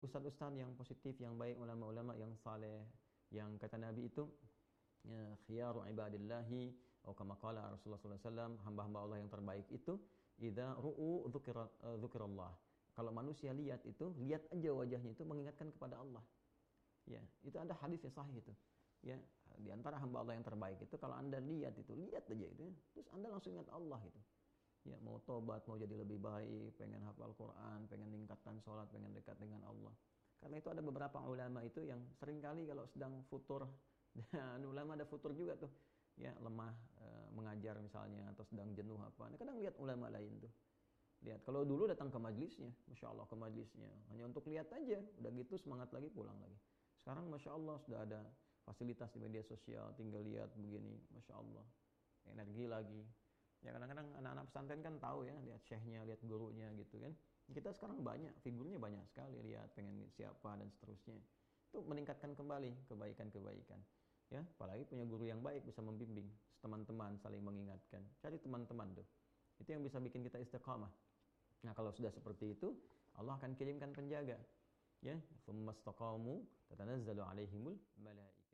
ustaz-ustaz yang positif, yang baik, ulama-ulama yang saleh, yang kata Nabi itu ya, khiyaru ibadillahi atau kama qala Rasulullah sallallahu alaihi wasallam, hamba-hamba Allah yang terbaik itu idza ru'u dzukirallah. Kalau manusia lihat itu, lihat aja wajahnya itu mengingatkan kepada Allah. Ya, itu ada hadis yang sahih itu. Ya, di antara hamba Allah yang terbaik itu kalau Anda lihat itu, lihat aja itu ya. Terus Anda langsung ingat Allah itu. Ya, mau tobat, mau jadi lebih baik, pengen hafal Quran, pengen meningkatkan sholat, pengen dekat dengan Allah. Karena itu ada beberapa ulama itu yang seringkali kalau sedang futur, dan ulama ada futur juga tuh, ya lemah mengajar misalnya atau sedang jenuh apa. Nah, kadang lihat ulama lain tuh. Lihat, kalau dulu datang ke majelisnya, Masya Allah ke majelisnya, hanya untuk lihat aja, udah gitu semangat lagi pulang lagi. Sekarang Masya Allah sudah ada fasilitas di media sosial, tinggal lihat begini, Masya Allah, energi lagi. Ya kadang-kadang anak-anak pesantren kan tahu ya, lihat syekhnya, lihat gurunya gitu kan. Kita sekarang banyak, figurnya banyak sekali, lihat pengen siapa dan seterusnya. Itu meningkatkan kembali kebaikan-kebaikan. Ya, apalagi punya guru yang baik bisa membimbing, teman-teman saling mengingatkan. Cari teman-teman tuh. Itu yang bisa bikin kita istiqamah. Nah, kalau sudah seperti itu, Allah akan kirimkan penjaga. Ya, tsumma istaqamu tatanazzalu alaihimul malaikah.